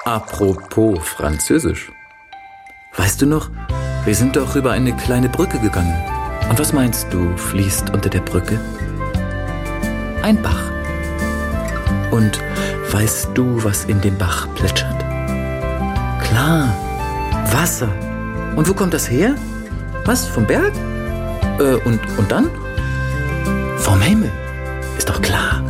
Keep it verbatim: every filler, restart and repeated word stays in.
Apropos Französisch. Weißt du noch, wir sind doch über eine kleine Brücke gegangen. Und was meinst du, fließt unter der Brücke? Ein Bach. Und weißt du, was in dem Bach plätschert? Klar, Wasser. Und wo kommt das her? Was, vom Berg? Äh, und, und dann? Vom Himmel. Ist doch klar.